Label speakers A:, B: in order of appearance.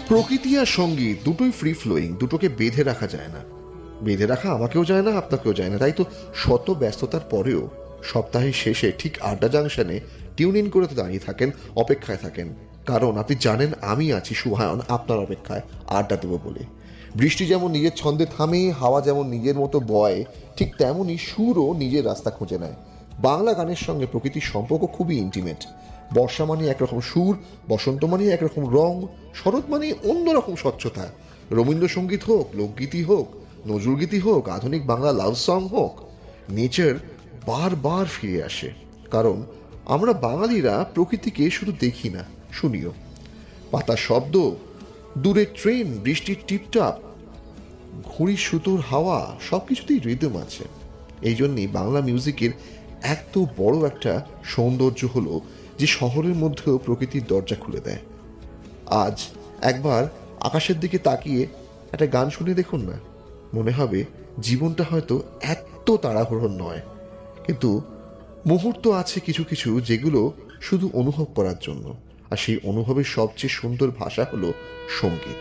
A: প্রকৃতি আর সঙ্গীত দুটোই ফ্রি ফ্লোয়িং, দুটোকে বেঁধে রাখা যায় না। বেঁধে রাখা আমাকেও যায় না, আপনাকেও যায় না। তাই তো শত ব্যস্ততার পরেও সপ্তাহের শেষে ঠিক আড্ডা জাংশনে টিউন ইন করে তো দাঁড়িয়ে থাকেন, অপেক্ষায় থাকেন। কারণ আপনি জানেন আমি আছি শুভায়ন আপনার অপেক্ষায় আড্ডা দেবো বলে। বৃষ্টি যেমন নিজের ছন্দে থামে, হাওয়া যেমন নিজের মতো বয়, ঠিক তেমনই সুরও নিজের রাস্তা খুঁজে নেয়। বাংলা গানের সঙ্গে প্রকৃতির সম্পর্ক খুবই ইন্টিমেট। বর্ষা মানে একরকম সুর, বসন্ত মানে একরকম রং, শরৎ মানে অন্যরকম স্বচ্ছতা। রবীন্দ্রসঙ্গীত হোক, লোকগীতি হোক, নজরুলগীতি হোক, আধুনিক বাংলা লাভ সং হোক, নেচার বারবার ফিরে আসে। কারণ আমরা বাঙালিরা প্রকৃতিকে শুধু দেখি না, শুনিও। পাতার শব্দ, দূরের ট্রেন, বৃষ্টির টিপটাপ, ঘুড়ির সুতোর হাওয়া, সব কিছুতেই রিদম আছে। এই জন্যই বাংলা মিউজিকের এত বড় একটা সৌন্দর্য হলো যে শহরের মধ্যেও প্রকৃতির দরজা খুলে দেয়। আজ একবার আকাশের দিকে তাকিয়ে একটা গান শুনে দেখুন না, মনে হবে জীবনটা হয়তো এত তাড়াহুড়োর নয়, কিন্তু মুহূর্ত আছে কিছু কিছু যেগুলো শুধু অনুভব করার জন্য। আর সেই অনুভবের সবচেয়ে সুন্দর ভাষা হলো সঙ্গীত।